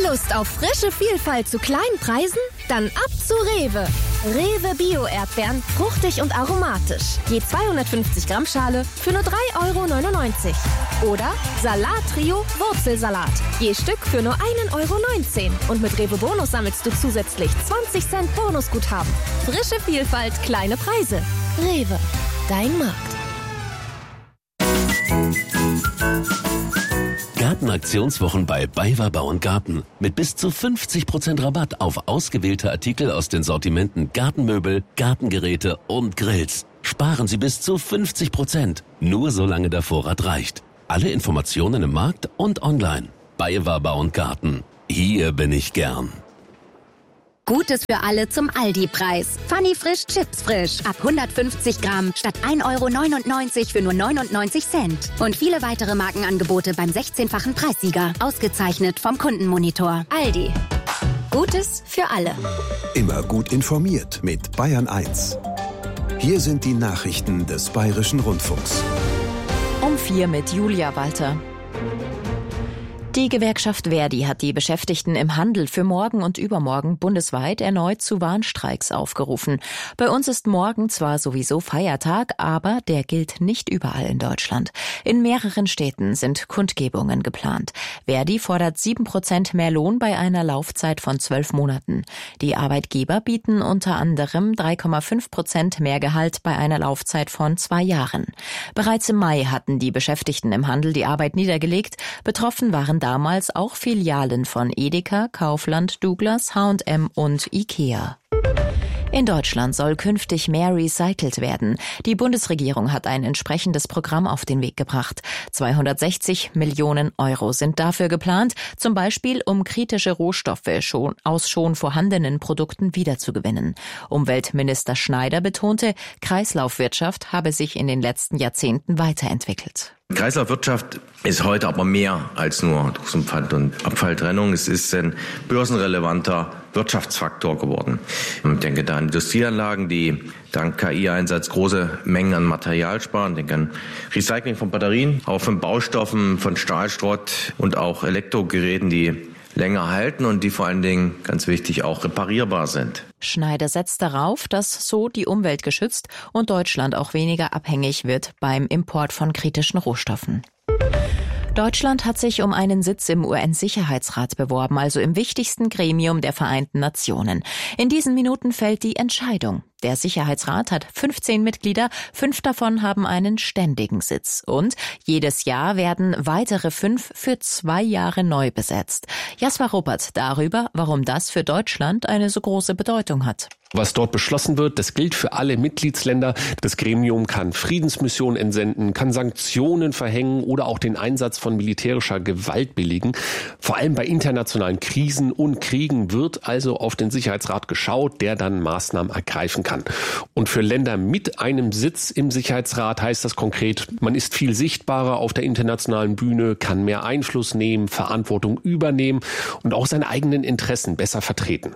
Lust auf frische Vielfalt zu kleinen Preisen? Dann ab zu Rewe. Rewe Bio-Erdbeeren, fruchtig und aromatisch. Je 250 Gramm Schale für nur 3,99 €. Oder Salat-Trio Wurzelsalat. Je Stück für nur 1,19 €. Und mit Rewe Bonus sammelst du zusätzlich 20 Cent Bonusguthaben. Frische Vielfalt, kleine Preise. Rewe, dein Markt. Gartenaktionswochen bei BayWa Bau & Garten. Mit bis zu 50% Rabatt auf ausgewählte Artikel aus den Sortimenten Gartenmöbel, Gartengeräte und Grills. Sparen Sie bis zu 50%. Nur solange der Vorrat reicht. Alle Informationen im Markt und online. BayWa Bau & Garten. Hier bin ich gern. Gutes für alle zum Aldi-Preis. Funny Frisch Chips frisch. Ab 150 Gramm statt 1,99 € für nur 99 Cent. Und viele weitere Markenangebote beim 16-fachen Preissieger. Ausgezeichnet vom Kundenmonitor. Aldi. Gutes für alle. Immer gut informiert mit Bayern 1. Hier sind die Nachrichten des Bayerischen Rundfunks. Um 4 mit Julia Walter. Die Gewerkschaft ver.di hat die Beschäftigten im Handel für morgen und übermorgen bundesweit erneut zu Warnstreiks aufgerufen. Bei uns ist morgen zwar sowieso Feiertag, aber der gilt nicht überall in Deutschland. In mehreren Städten sind Kundgebungen geplant. ver.di fordert 7% mehr Lohn bei einer Laufzeit von 12 Monaten. Die Arbeitgeber bieten unter anderem 3,5% mehr Gehalt bei einer Laufzeit von 2 Jahren. Bereits im Mai hatten die Beschäftigten im Handel die Arbeit niedergelegt. Betroffen waren damals auch Filialen von Edeka, Kaufland, Douglas, H&M und Ikea. In Deutschland soll künftig mehr recycelt werden. Die Bundesregierung hat ein entsprechendes Programm auf den Weg gebracht. 260 Millionen € sind dafür geplant, zum Beispiel um kritische Rohstoffe aus schon vorhandenen Produkten wiederzugewinnen. Umweltminister Schneider betonte, Kreislaufwirtschaft habe sich in den letzten Jahrzehnten weiterentwickelt. Kreislaufwirtschaft ist heute aber mehr als nur Pfand- und Abfalltrennung. Es ist ein börsenrelevanter Wirtschaftsfaktor geworden. Ich denke da an Industrieanlagen, die dank KI-Einsatz große Mengen an Material sparen. Ich denke an Recycling von Batterien, auch von Baustoffen, von Stahlschrott und auch Elektrogeräten, die länger halten und die vor allen Dingen, ganz wichtig, auch reparierbar sind. Schneider setzt darauf, dass so die Umwelt geschützt und Deutschland auch weniger abhängig wird beim Import von kritischen Rohstoffen. Deutschland hat sich um einen Sitz im UN-Sicherheitsrat beworben, also im wichtigsten Gremium der Vereinten Nationen. In diesen Minuten fällt die Entscheidung. Der Sicherheitsrat hat 15 Mitglieder, 5 davon haben einen ständigen Sitz. Und jedes Jahr werden weitere 5 für 2 Jahre neu besetzt. Jasper Ruppert darüber, warum das für Deutschland eine so große Bedeutung hat. Was dort beschlossen wird, das gilt für alle Mitgliedsländer. Das Gremium kann Friedensmissionen entsenden, kann Sanktionen verhängen oder auch den Einsatz von militärischer Gewalt billigen. Vor allem bei internationalen Krisen und Kriegen wird also auf den Sicherheitsrat geschaut, der dann Maßnahmen ergreifen kann. Und für Länder mit einem Sitz im Sicherheitsrat heißt das konkret, man ist viel sichtbarer auf der internationalen Bühne, kann mehr Einfluss nehmen, Verantwortung übernehmen und auch seine eigenen Interessen besser vertreten.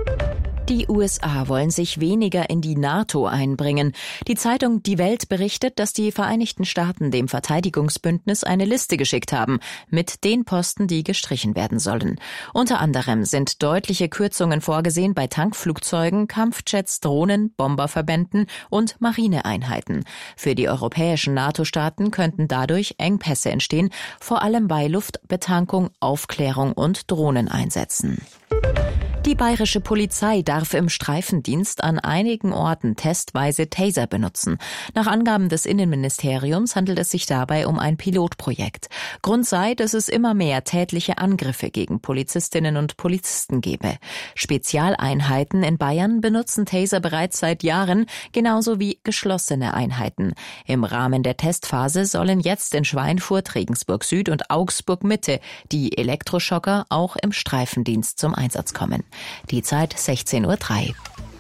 Die USA wollen sich weniger in die NATO einbringen. Die Zeitung Die Welt berichtet, dass die Vereinigten Staaten dem Verteidigungsbündnis eine Liste geschickt haben mit den Posten, die gestrichen werden sollen. Unter anderem sind deutliche Kürzungen vorgesehen bei Tankflugzeugen, Kampfjets, Drohnen, Bomberverbänden und Marineeinheiten. Für die europäischen NATO-Staaten könnten dadurch Engpässe entstehen, vor allem bei Luftbetankung, Aufklärung und Drohneneinsätzen. Die bayerische Polizei darf im Streifendienst an einigen Orten testweise Taser benutzen. Nach Angaben des Innenministeriums handelt es sich dabei um ein Pilotprojekt. Grund sei, dass es immer mehr tätliche Angriffe gegen Polizistinnen und Polizisten gebe. Spezialeinheiten in Bayern benutzen Taser bereits seit Jahren, genauso wie geschlossene Einheiten. Im Rahmen der Testphase sollen jetzt in Schweinfurt, Regensburg Süd und Augsburg Mitte die Elektroschocker auch im Streifendienst zum Einsatz kommen. Die Zeit 16:03 Uhr.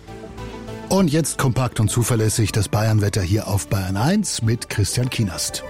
Und jetzt kompakt und zuverlässig das Bayernwetter hier auf Bayern 1 mit Christian Kienast.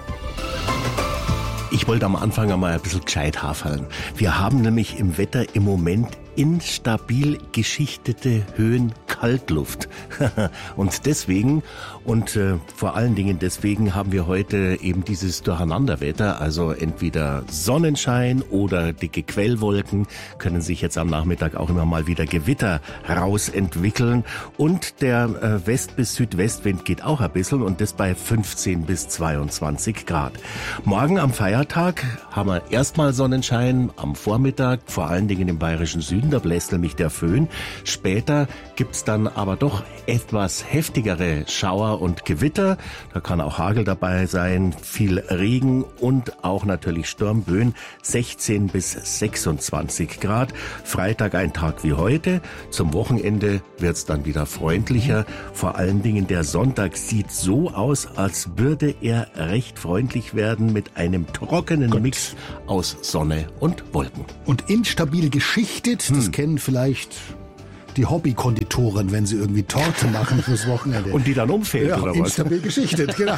Ich wollte am Anfang einmal ein bisschen gescheit haferln. Wir haben nämlich im Wetter im Moment instabil geschichtete Höhen Kaltluft. Und deswegen vor allen Dingen deswegen haben wir heute eben dieses Durcheinanderwetter, also entweder Sonnenschein oder dicke Quellwolken, können sich jetzt am Nachmittag auch immer mal wieder Gewitter rausentwickeln und der West- bis Südwestwind geht auch ein bisschen und das bei 15 bis 22 Grad. Morgen am Feiertag haben wir erstmal Sonnenschein am Vormittag, vor allen Dingen im bayerischen Süden, da bläst nämlich der Föhn. Später gibt's dann aber doch etwas heftigere Schauer und Gewitter. Da kann auch Hagel dabei sein, viel Regen und auch natürlich Sturmböen, 16 bis 26 Grad. Freitag ein Tag wie heute. Zum Wochenende wird's dann wieder freundlicher. Vor allen Dingen der Sonntag sieht so aus, als würde er recht freundlich werden mit einem trockenen Mix aus Sonne und Wolken. Und instabil geschichtet, das kennen vielleicht die Hobbykonditoren, wenn sie irgendwie Torte machen fürs Wochenende. Und die dann umfällt, oder was? Instabil geschichtet, genau.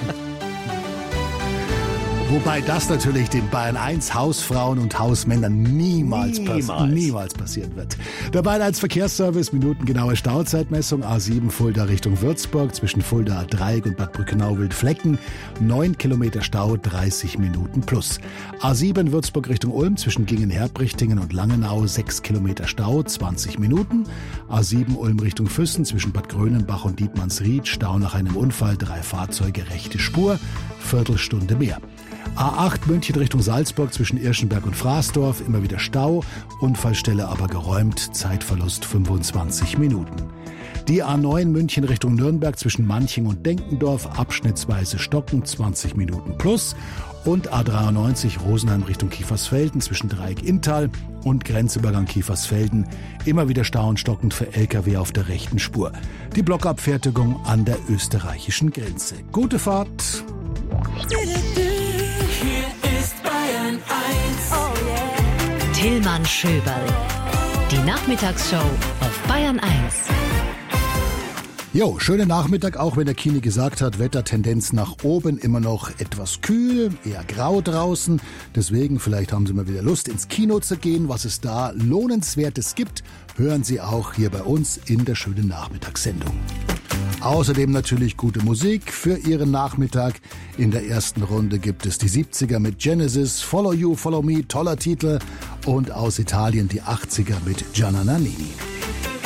Wobei das natürlich den Bayern 1 Hausfrauen und Hausmännern niemals passieren wird. Der Bayern 1 Verkehrsservice, minutengenaue Stauzeitmessung, A7 Fulda Richtung Würzburg, zwischen Fulda Dreieck und Bad Brückenau-Wildflecken, 9 Kilometer Stau, 30 Minuten plus. A7 Würzburg Richtung Ulm, zwischen Gingen-Herbrichtingen und Langenau, 6 Kilometer Stau, 20 Minuten. A7 Ulm Richtung Füssen, zwischen Bad Grönenbach und Dietmannsried, Stau nach einem Unfall, 3 Fahrzeuge, rechte Spur, Viertelstunde mehr. A8 München Richtung Salzburg zwischen Irschenberg und Fraßdorf, immer wieder Stau, Unfallstelle aber geräumt, Zeitverlust 25 Minuten. Die A9 München Richtung Nürnberg zwischen Manching und Denkendorf, abschnittsweise Stocken, 20 Minuten plus. Und A93 Rosenheim Richtung Kiefersfelden zwischen Dreieck-Inntal und Grenzübergang Kiefersfelden, immer wieder Stau und stockend für LKW auf der rechten Spur. Die Blockabfertigung an der österreichischen Grenze. Gute Fahrt! Tillmann Schöberl. Die Nachmittagsshow auf Bayern 1. Jo, schönen Nachmittag, auch wenn der Kini gesagt hat, Wettertendenz nach oben, immer noch etwas kühl, eher grau draußen. Deswegen, vielleicht haben Sie mal wieder Lust, ins Kino zu gehen. Was es da Lohnenswertes gibt, hören Sie auch hier bei uns in der schönen Nachmittagssendung. Außerdem natürlich gute Musik für Ihren Nachmittag. In der ersten Runde gibt es die 70er mit Genesis, Follow You, Follow Me, toller Titel. Und aus Italien die 80er mit Gianna Nannini.